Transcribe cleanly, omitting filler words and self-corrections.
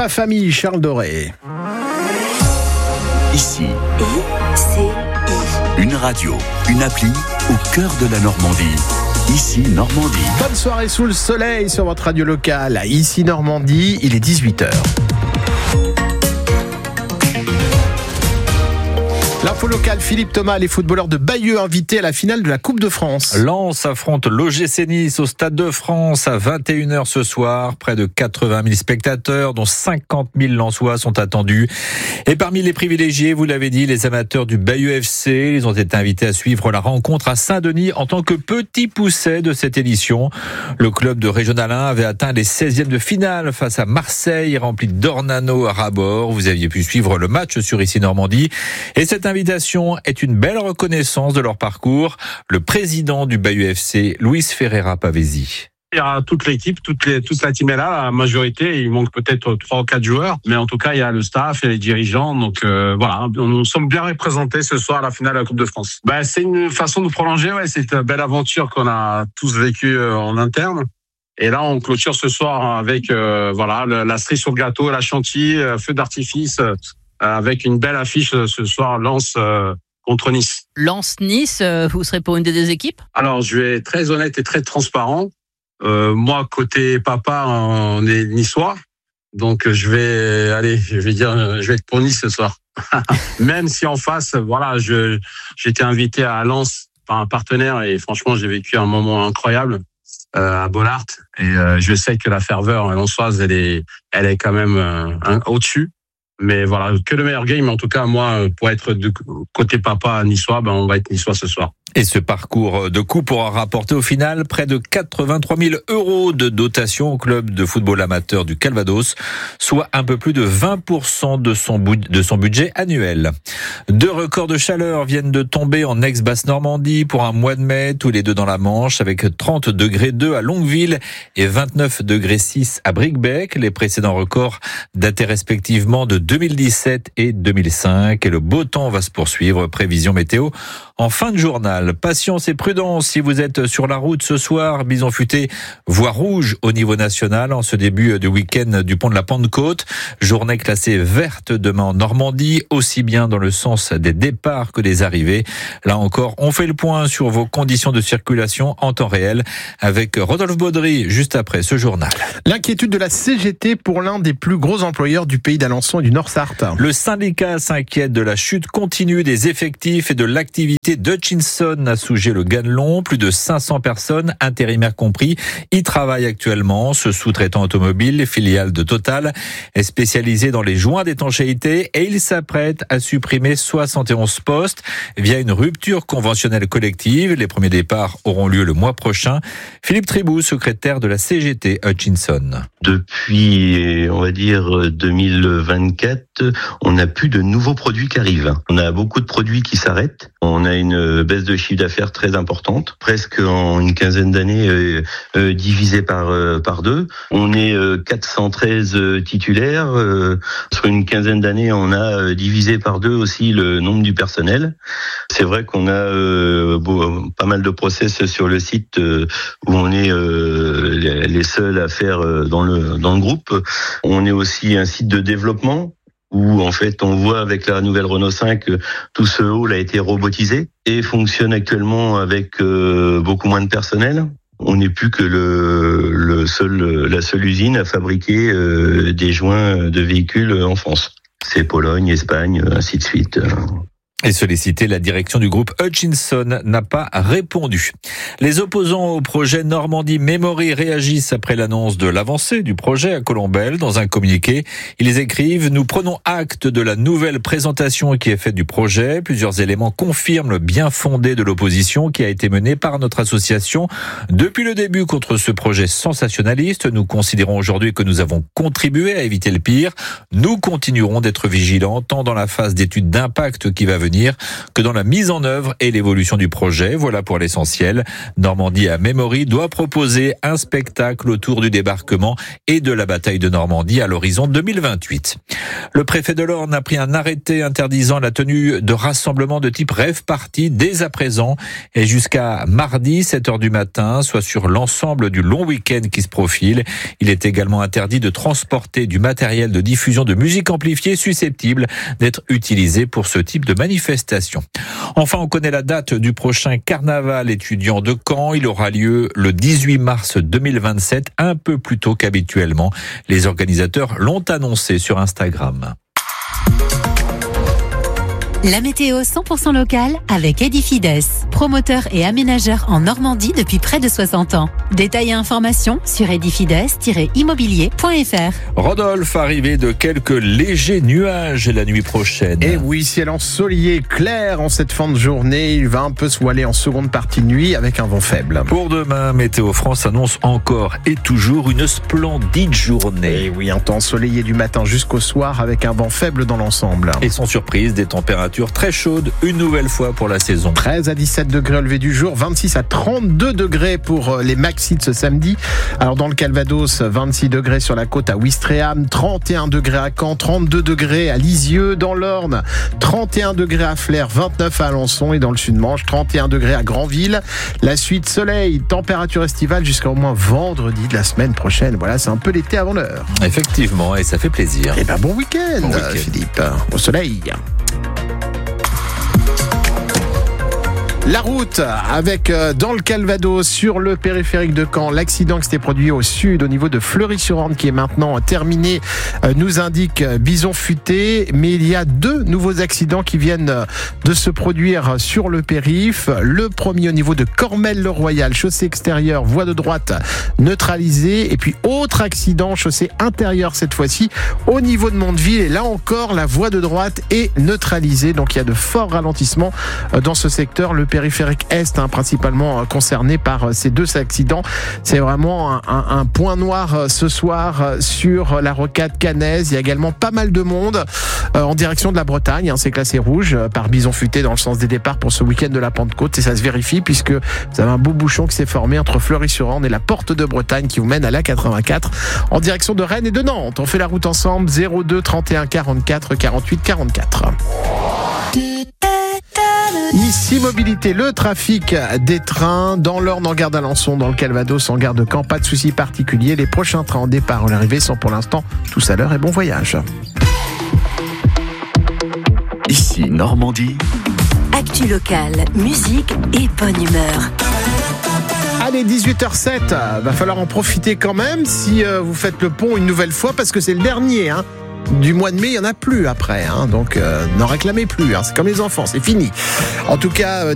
Papa Famille, Charles Doré. Ici, une radio, une appli au cœur de la Normandie. Ici Normandie. Bonne soirée sous le soleil sur votre radio locale. Ici Normandie, il est 18h. L'info locale, Philippe Thomas, les footballeurs de Bayeux invités à la finale de la Coupe de France. Lens affronte l'OGC Nice au Stade de France à 21h ce soir. Près de 80 000 spectateurs, dont 50 000 Lensois sont attendus. Et parmi les privilégiés, vous l'avez dit, les amateurs du Bayeux FC. Ils ont été invités à suivre la rencontre à Saint-Denis en tant que petit pousset de cette édition. Le club de Régional 1 avait atteint les 16e de finale face à Marseille, rempli d'Ornano à ras-bord. Vous aviez pu suivre le match sur Ici Normandie. Et cette invitation est une belle reconnaissance de leur parcours. Le président du Bayeux FC, Luis Ferreira Pavesi. Il y a toute l'équipe, toute la team est là, la majorité. Il manque peut-être 3 ou 4 joueurs, mais en tout cas, il y a le staff et les dirigeants. Donc voilà, nous sommes bien représentés ce soir à la finale de la Coupe de France. C'est une façon de prolonger, cette belle aventure qu'on a tous vécue en interne. Et là, on clôture ce soir avec la cerise sur le gâteau, la chantilly, feu d'artifice, avec une belle affiche ce soir, Lens contre Nice. Lens-Nice, vous serez pour une des deux équipes ? Alors, je vais être très honnête et très transparent. Moi, côté papa, on est niçois. Donc, je vais être pour Nice ce soir. Même si en face, j'ai été invité à Lens par un partenaire et franchement, j'ai vécu un moment incroyable à Bollaert. Et je sais que la ferveur lensoise, elle est quand même au-dessus. Mais voilà, que le meilleur game. En tout cas, moi, pour être de côté papa niçois, on va être niçois ce soir. Et ce parcours de coupe aura rapporté au final près de 83 000 € de dotation au club de football amateur du Calvados, soit un peu plus de 20% de son budget annuel. 2 records de chaleur viennent de tomber en ex-Basse-Normandie pour un mois de mai, tous les deux dans la Manche, avec 30,2 degrés à Longueville et 29,6 degrés à Bricbec. Les précédents records dataient respectivement de 2017 et 2005. Et le beau temps va se poursuivre. Prévision météo en fin de journal. Patience et prudence si vous êtes sur la route ce soir. Bison futé, voie rouge au niveau national en ce début de week-end du pont de la Pentecôte. Journée classée verte demain en Normandie, aussi bien dans le sens des départs que des arrivées. Là encore, on fait le point sur vos conditions de circulation en temps réel avec Rodolphe Baudry juste après ce journal. L'inquiétude de la CGT pour l'un des plus gros employeurs du pays d'Alençon et du Nord-Sarthe. Le syndicat s'inquiète de la chute continue des effectifs et de l'activité d'Hutchinson à Sougé-le-Ganelon. Plus de 500 personnes, intérimaires compris, y travaillent actuellement. Ce sous-traitant automobile, filiale de Total, est spécialisé dans les joints d'étanchéité et il s'apprête à supprimer 71 postes via une rupture conventionnelle collective. Les premiers départs auront lieu le mois prochain. Philippe Tribou, secrétaire de la CGT Hutchinson. Depuis, on va dire, 2024, on n'a plus de nouveaux produits qui arrivent. On a beaucoup de produits qui s'arrêtent. On a une baisse de chiffre d'affaires très importante, presque en une quinzaine d'années divisé par 2. On est 413 titulaires. Sur une quinzaine d'années, on a divisé par 2 aussi le nombre du personnel. C'est vrai qu'on a pas mal de process sur le site où on est les seuls à faire dans le groupe. On est aussi un site de développement où en fait on voit avec la nouvelle Renault 5 tout ce hall a été robotisé et fonctionne actuellement avec beaucoup moins de personnel. On n'est plus que la seule usine à fabriquer des joints de véhicules en France. C'est Pologne, Espagne, ainsi de suite. Et sollicité, la direction du groupe Hutchinson n'a pas répondu. Les opposants au projet Normandie Memory réagissent après l'annonce de l'avancée du projet à Colombelles. Dans un communiqué, ils écrivent « Nous prenons acte de la nouvelle présentation qui est faite du projet. Plusieurs éléments confirment le bien fondé de l'opposition qui a été menée par notre association depuis le début contre ce projet sensationnaliste. Nous considérons aujourd'hui que nous avons contribué à éviter le pire. Nous continuerons d'être vigilants tant dans la phase d'étude d'impact qui va venir intervenir que dans la mise en œuvre et l'évolution du projet. Voilà pour l'essentiel. Normandie à Memory doit proposer un spectacle autour du débarquement et de la bataille de Normandie à l'horizon 2028. Le préfet de l'Orne a pris un arrêté interdisant la tenue de rassemblements de type rave party dès à présent et jusqu'à mardi 7h du matin, soit sur l'ensemble du long week-end qui se profile. Il est également interdit de transporter du matériel de diffusion de musique amplifiée susceptible d'être utilisé pour ce type de manifestation. Enfin, on connaît la date du prochain carnaval étudiant de Caen. Il aura lieu le 18 mars 2027, un peu plus tôt qu'habituellement. Les organisateurs l'ont annoncé sur Instagram. La météo 100% locale avec Edifides, promoteur et aménageur en Normandie depuis près de 60 ans. Détails et informations sur edifides-immobilier.fr. Rodolphe, arrivé de quelques légers nuages la nuit prochaine. Et oui, ciel ensoleillé, clair en cette fin de journée. Il va un peu se voiler en seconde partie de nuit avec un vent faible. Pour demain, Météo France annonce encore et toujours une splendide journée. Et oui, un temps ensoleillé du matin jusqu'au soir avec un vent faible dans l'ensemble. Et sans surprise, des températures très chaudes une nouvelle fois pour la saison. 13 à 17 degrés au lever du jour, 26 à 32 degrés pour les maxis de ce samedi. Alors dans le Calvados, 26 degrés sur la côte à Ouistreham, 31 degrés à Caen, 32 degrés à Lisieux, dans l'Orne, 31 degrés à Flers, 29 à Alençon et dans le Sud-Manche, 31 degrés à Granville. La suite soleil, température estivale jusqu'à au moins vendredi de la semaine prochaine. Voilà, c'est un peu l'été avant l'heure. Effectivement, et ça fait plaisir. Et bon week-end, Philippe, au soleil. La route avec dans le Calvados sur le périphérique de Caen l'accident qui s'était produit au sud au niveau de Fleury-sur-Orne qui est maintenant terminé nous indique Bison Futé, mais il y a 2 nouveaux accidents qui viennent de se produire sur le périph'. Le premier au niveau de Cormel-le-Royal, chaussée extérieure, voie de droite neutralisée, et puis autre accident, chaussée intérieure cette fois-ci au niveau de Mondeville, et là encore la voie de droite est neutralisée, donc il y a de forts ralentissements dans ce secteur. Le périphérique Est, principalement concerné par ces 2 accidents. C'est vraiment un point noir ce soir sur la rocade Cannaise. Il y a également pas mal de monde en direction de la Bretagne. C'est classé rouge par Bison Futé dans le sens des départs pour ce week-end de la Pentecôte. Et ça se vérifie puisque vous avez un beau bouchon qui s'est formé entre Fleury-sur-Orne et la Porte de Bretagne qui vous mène à la 84 en direction de Rennes et de Nantes. On fait la route ensemble. 02 31 44 48 44. Ici Mobilité, le trafic des trains dans l'Orne en gare d'Alençon, dans le Calvados en gare de Caen, pas de soucis particuliers. Les prochains trains en départ ou l'arrivée sont pour l'instant tous à l'heure et bon voyage. Ici Normandie. Actu locale, musique et bonne humeur. Allez, 18h07, va falloir en profiter quand même si vous faites le pont une nouvelle fois parce que c'est le dernier, du mois de mai, il n'y en a plus après, donc n'en réclamez plus, c'est comme les enfants, c'est fini. En tout cas,